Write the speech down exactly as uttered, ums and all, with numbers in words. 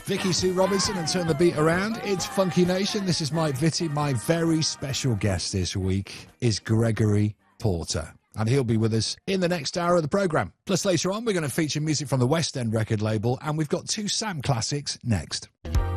Vicky Sue Robinson and Turn the Beat Around. It's Funky Nation. This is Mike Vitti. My very special guest this week is Gregory Porter, and he'll be with us in the next hour of the programme. Plus later on, we're going to feature music from the West End record label, and we've got two Sam classics next.